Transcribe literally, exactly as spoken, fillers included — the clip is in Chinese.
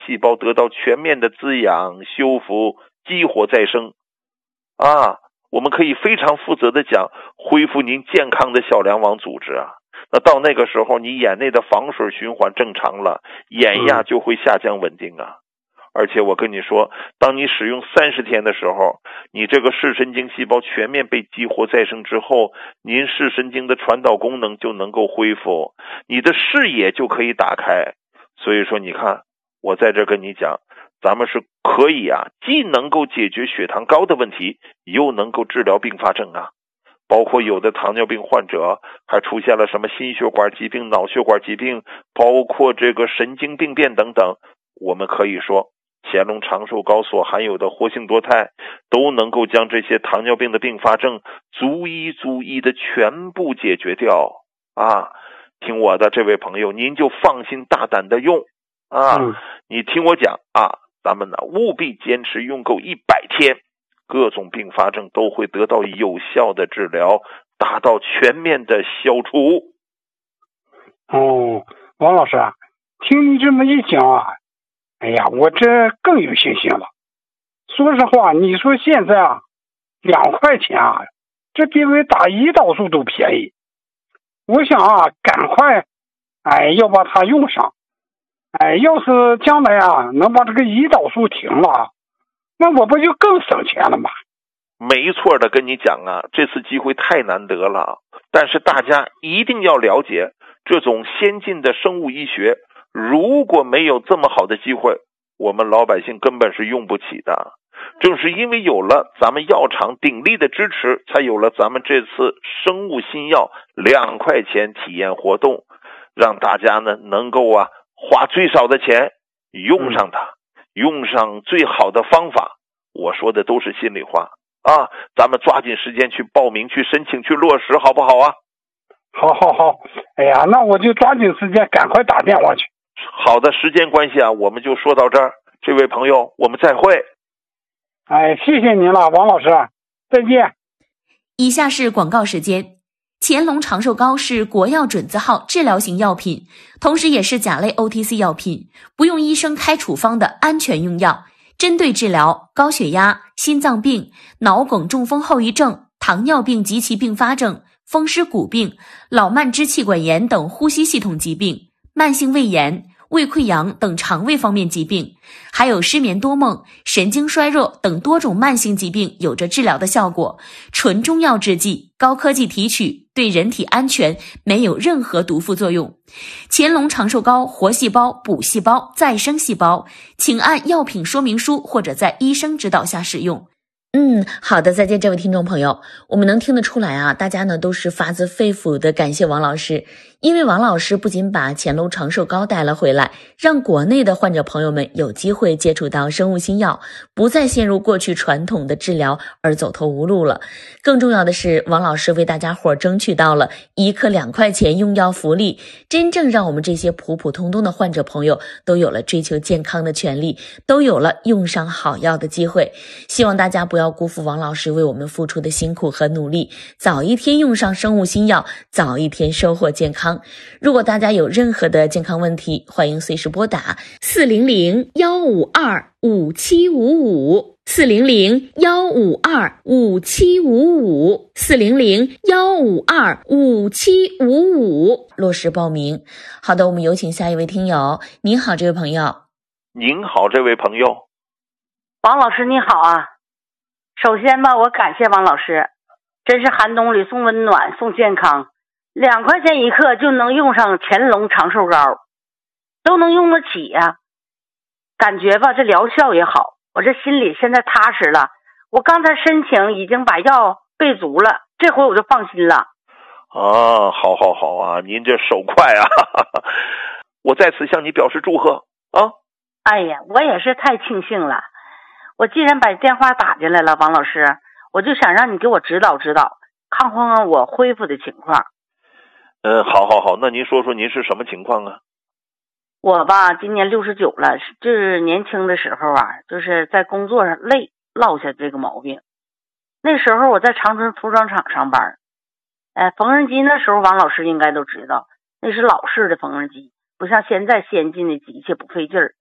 细胞得到全面的滋养、修复、激活再生。啊，我们可以非常负责的讲，恢复您健康的小梁网组织啊。那到那个时候，你眼内的房水循环正常了，眼压就会下降稳定啊。而且我跟你说，当你使用三十天的时候，你这个视神经细胞全面被激活再生之后，您视神经的传导功能就能够恢复，你的视野就可以打开。所以说你看，我在这跟你讲，咱们是可以啊，既能够解决血糖高的问题，又能够治疗并发症啊。包括有的糖尿病患者还出现了什么心血管疾病、脑血管疾病，包括这个神经病变等等。我们可以说乾隆长寿膏所含有的活性多肽都能够将这些糖尿病的并发症逐一逐一的全部解决掉啊！听我的这位朋友，您就放心大胆的用啊！嗯、你听我讲啊，咱们呢务必坚持用够一百天，各种并发症都会得到有效的治疗，达到全面的消除。 哦，王老师啊，听你这么一讲啊，哎呀，我这更有信心了。说实话，你说现在啊，两块钱啊，这比为打胰岛素都便宜。我想啊，赶快，哎，要把它用上。哎，要是将来啊，能把这个胰岛素停了，那我不就更省钱了吗？ 没错的，跟你讲啊，这次机会太难得了。但是大家一定要了解，这种先进的生物医学，如果没有这么好的机会，我们老百姓根本是用不起的。正是因为有了咱们药厂鼎力的支持，才有了咱们这次生物新药两块钱体验活动，让大家呢能够啊花最少的钱用上它，嗯、用上最好的方法。我说的都是心里话啊，咱们抓紧时间去报名、去申请、去落实，好不好啊？ 好好好，哎呀，那我就抓紧时间赶快打电话去。 好的，时间关系啊，我们就说到这儿。这位朋友，我们再会。 哎，谢谢您了，王老师，再见。 以下是广告时间。乾隆长寿膏是国药准字号治疗型药品，同时也是甲类 O T C 药品，不用医生开处方的安全用药，针对治疗高血压、心脏病、脑梗、中风后遗症、糖尿病及其并发症、风湿骨病、老慢支气管炎等呼吸系统疾病、慢性胃炎、胃溃疡等肠胃方面疾病，还有失眠多梦、神经衰弱等多种慢性疾病有着治疗的效果。纯中药制剂，高科技提取，对人体安全，没有任何毒副作用。乾隆长寿膏活细胞、补细胞、再生细胞，请按药品说明书或者在医生指导下使用。嗯，好的，再见，这位听众朋友，我们能听得出来啊，大家呢都是发自肺腑的感谢王老师，因为王老师不仅把乾隆长寿膏带了回来，让国内的患者朋友们有机会接触到生物新药，不再陷入过去传统的治疗而走投无路了。更重要的是，王老师为大家伙争取到了一颗两块钱用药福利，真正让我们这些普普通通的患者朋友都有了追求健康的权利，都有了用上好药的机会。希望大家不要辜负王老师为我们付出的辛苦和努力，早一天用上生物新药，早一天收获健康。如果大家有任何的健康问题，欢迎随时拨打四零零一五二五七五五 四零零一五二五七五五 四零零一五二五七五五落实报名。好的，我们有请下一位听友。您好，这位朋友。 您好，这位朋友。 王老师你好啊，首先吧，我感谢王老师，真是寒冬里送温暖送健康，两块钱一克就能用上乾隆长寿膏，都能用得起呀、啊。感觉吧，这疗效也好，我这心里现在踏实了。我刚才申请已经把药备足了，这回我就放心了。 啊，好好好啊，您这手快啊！我在此向你表示祝贺啊！ 哎呀，我也是太庆幸了。我既然把电话打进来了，王老师，我就想让你给我指导指导，看看我恢复的情况。 嗯，好好好，那您说说您是什么情况啊？ 我吧，今年六十九了，就是年轻的时候啊，就是在工作上累落下这个毛病。那时候我在长春服装厂上班，哎，缝纫机那时候王老师应该都知道，那是老式的缝纫机，不像现在先进的机器不费劲儿。